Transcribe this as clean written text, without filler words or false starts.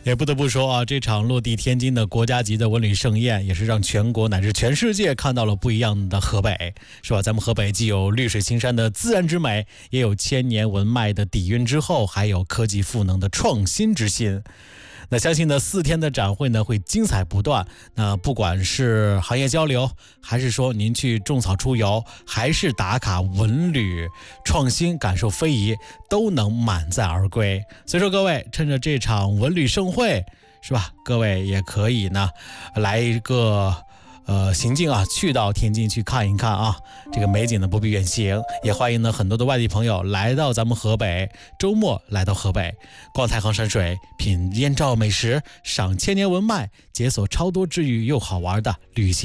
也不得不说啊，这场落地天津的国家级的文旅盛宴，也是让全国乃至全世界看到了不一样的河北，是吧？咱们河北既有绿水青山的自然之美，也有千年文脉的底蕴之后，还有科技赋能的创新之心。那相信呢，4天的展会呢会精彩不断。那不管是行业交流，还是说您去种草出游，还是打卡文旅创新，感受非遗，都能满载而归。所以说各位，趁着这场文旅盛会，是吧？各位也可以呢来一个行径啊，去到天津去看一看啊，这个美景呢不必远行。也欢迎呢很多的外地朋友来到咱们河北，周末来到河北，逛太行山水，品燕赵美食，赏千年文脉，解锁超多治愈又好玩的旅行